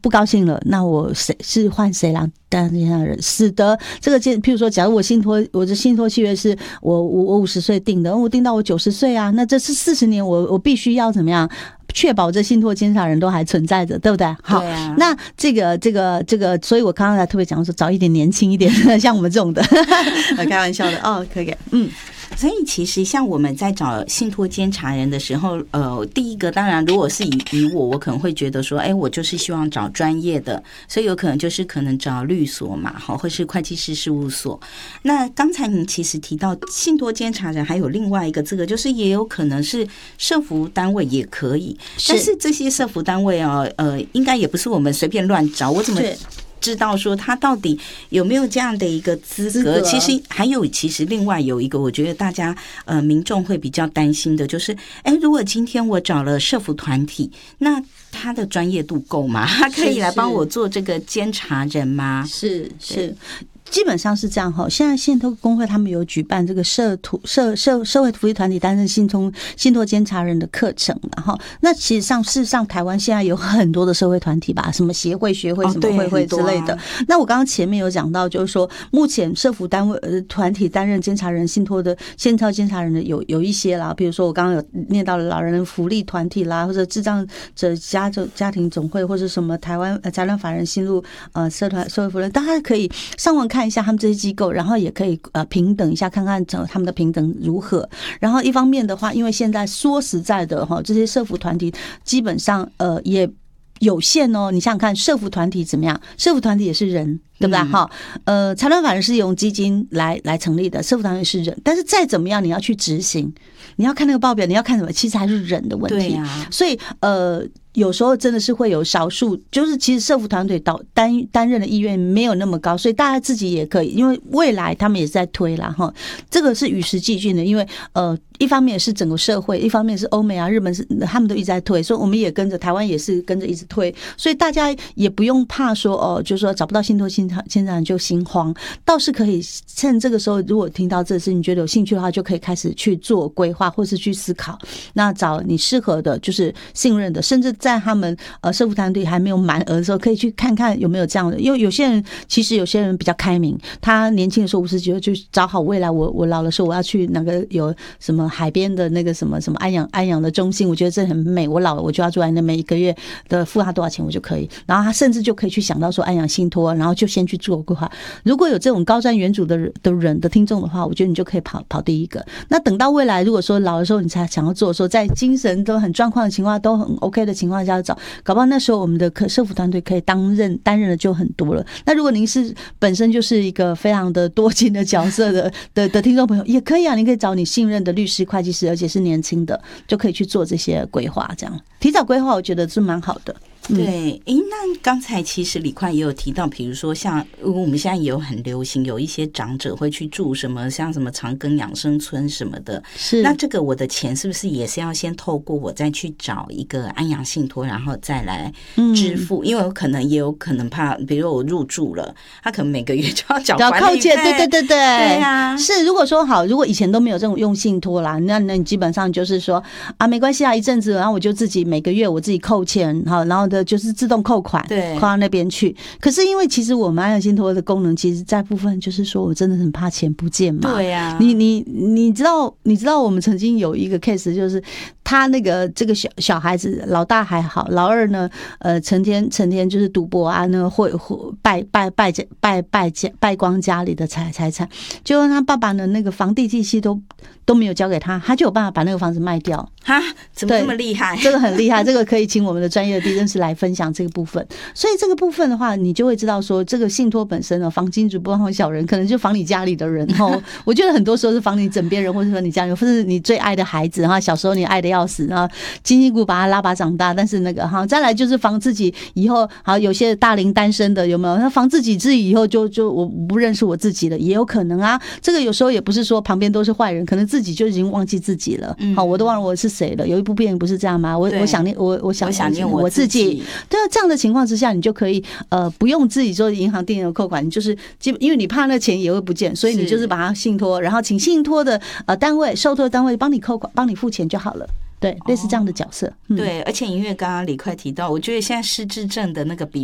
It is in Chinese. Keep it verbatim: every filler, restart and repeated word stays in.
不高兴了，那我谁是换谁来担任监察人，使得这个譬如说，假如我信托我的信托契约是我我我五十岁定的，我定到我九十岁啊，那这是四十年我我必须要怎么样？确保这信托监察人都还存在着，对不对？好， 对啊、 那这个这个这个，所以我刚刚才特别讲说，找一点年轻一点的，像我们这种的，开玩笑的哦，可以，嗯。 所以其实像我们在找信托监察人的时候，呃，第一个当然，如果是以以我，我可能会觉得说，哎，我就是希望找专业的，所以有可能就是可能找律所嘛，好，或是会计师事务所。那刚才你其实提到信托监察人，还有另外一个这个，就是也有可能是社福单位也可以，但是这些社福单位哦，呃，应该也不是我们随便乱找，我怎么知道说他到底有没有这样的一个资格？其实还有，其实另外有一个，我觉得大家呃民众会比较担心的，就是哎，如果今天我找了社福团体，那他的专业度够吗？他可以来帮我做这个监察人吗？ 是是。基本上是这样哈，现在信托工会他们有举办这个社图社社社会福利团体担任信托信托监察人的课程，然后那其实上事实上台湾现在有很多的社会团体吧，什么协会学会什么会会之类的。哦啊、那我刚刚前面有讲到，就是说目前社福单位呃团体担任监察人信托的信托监察人的有有一些啦，比如说我刚刚有念到了老人福利团体啦，或者智障者家家庭总会，或者什么台湾呃财团法人新路呃社团社会福利，大家可以上网看。看一下他们这些机构，然后也可以呃平等一下，看看他们的平等如何。然后一方面的话，因为现在说实在的哈，这些社福团体基本上呃也有限哦。你想想看，社福团体怎么样？社福团体也是人。对不对？哈、嗯，呃，财团法人是用基金来来成立的，社福团体是人，但是再怎么样，你要去执行，你要看那个报表，你要看什么？其实还是人的问题。 对啊， 所以呃，有时候真的是会有少数，就是其实社福团队担担任的意愿没有那么高，所以大家自己也可以，因为未来他们也是在推啦哈，这个是与时俱进的，因为呃，一方面是整个社会，一方面是欧美啊、日本是他们都一直在推，所以我们也跟着，台湾也是跟着一直推，所以大家也不用怕说哦，就是说找不到信托信。现在就心慌，倒是可以趁这个时候，如果听到这事，你觉得有兴趣的话，就可以开始去做规划，或是去思考。那找你适合的，就是信任的，甚至在他们呃社福团队还没有满额的时候，可以去看看有没有这样的。因为有些人其实有些人比较开明，他年轻的时候五十几就找好未来，我我老的时候我要去哪个有什么海边的那个什么什么安养安养的中心，我觉得这很美。我老了我就要住在那，每一个月的付他多少钱我就可以。然后他甚至就可以去想到说安养信托，然后就先去做规划。如果有这种高瞻远瞩的人的人的听众的话，我觉得你就可以跑跑第一个。那等到未来，如果说老的时候你才想要做的时候，在精神都很状况的情况都很 OK 的情况下找，搞不好那时候我们的社福团队可以担任担任的就很多了。那如果您是本身就是一个非常的多金的角色的的的听众朋友，也可以啊，你可以找你信任的律师、会计师，而且是年轻的，就可以去做这些规划，这样提早规划，我觉得是蛮好的。 对，诶，那刚才其实李快也有提到，比如说像我们现在也有很流行，有一些长者会去住什么像什么长庚养生村什么的， 是那这个我的钱是不是也是要先透过我再去找一个安养信托，然后再来支付？嗯、因为我可能也有可能怕，比如我入住了，他可能每个月就要缴管理费， 对对对对对， 对啊， 是。如果说好，如果以前都没有这种用信托啦，那那你基本上就是说啊，没关系啊，一阵子，然后我就自己每个月我自己扣钱，好，然后的就是自动扣款， 对， 扣到那边去。可是因为其实我们安养信托的功能，其实在部分就是说我真的很怕钱不见嘛。 对呀、啊， 你你你知道你知道我们曾经有一个 case， 就是他那个这个小小孩子，老大还好，老二呢，呃，成天成天就是赌博啊，那个会会败败败败败败光家里的财财产，结果他爸爸的那个房地契息都都没有交给他，他就有办法把那个房子卖掉。 哈，怎么这么厉害？ 这个很厉害，这个可以请我们的专业的地震师来分享这个部分。所以这个部分的话，你就会知道说，这个信托本身呢，房金主不妨小人，可能就房你家里的人哦。我觉得很多时候是房你枕边人，或者说你家里，或是你最爱的孩子哈，小时候你爱的要死，然后辛辛苦苦把他拉拔长大，但是那个哈，再来就是防自己以后，好有些大龄单身的有没有？他防自己自己以后就就我不认识我自己了，也有可能啊。这个有时候也不是说旁边都是坏人，可能自己就已经忘记自己了。好，我都忘了我是谁了。有一部电影不是这样吗？我我想念我我想想念我自己。对啊，这样的情况之下，你就可以呃不用自己做银行定额扣款，你就是因为你怕那钱也会不见，所以你就是把它信托，然后请信托的呃单位受托单位帮你扣款，帮你付钱就好了。对，类似这样的角色。 哦嗯、对，而且因为刚刚李快提到，我觉得现在失智症的那个比